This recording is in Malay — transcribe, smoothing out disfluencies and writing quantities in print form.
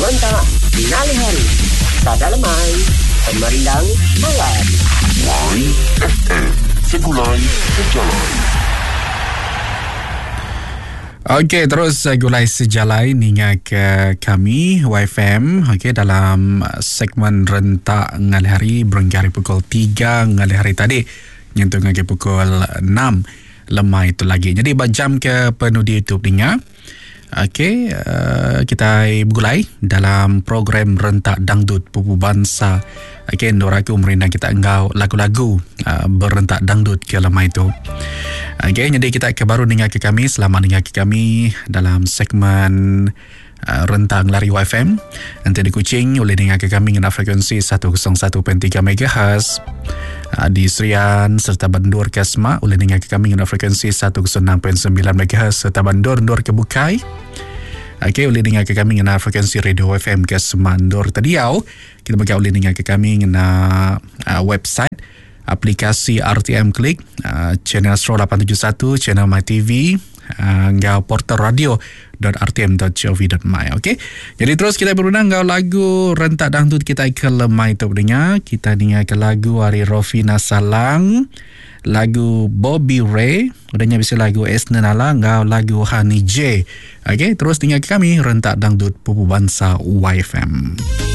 Rentak Nali Hari Sada Lemai Pemerindang Malam YFM Segulai Sejalan. Okey, terus gulai sejalan hingga ke kami YFM. Okey, dalam segmen rentak ngali hari berenggali pukul 3 ngali hari tadi nyentuh ke pukul 6 lemah itu lagi. Jadi jam ke penuh di YouTube dengar. Okey, kita bergulai dalam program rentak dangdut pupu bangsa. Okey, Noraku merindang kita engkau lagu-lagu berentak dangdut ke lemah itu. Okey, jadi kita baru dengar ke kami, selamat dengar ke kami dalam segmen rentang lari YFM. Nanti di Kuching boleh dengar ke kami dengan frekuensi 101.3 MHz. Di Serian serta Bandur ke Asma boleh dengar ke kami dengan frekuensi 106.9 MHz serta Bandur ke Bukai. Okey, boleh dengar ke kami dengan frekuensi Radio FM ke Semandur Tadiau. Kita boleh dengar ke kami dengan website aplikasi RTM Klik, channel Astro 871, channel MyTV, ngau portal radio.rtm.gov.my. Okey. Jadi terus kita berundang ngau lagu rentak dangdut kita ke lemai tu dengar. Kita dengar ke lagu Ari Rofina Salang, lagu Bobby Ray, udahnya bisa lagu Esna Nala, ngau lagu Hani J. Okey, terus dengar ke kami rentak dangdut pupu bangsa YFM.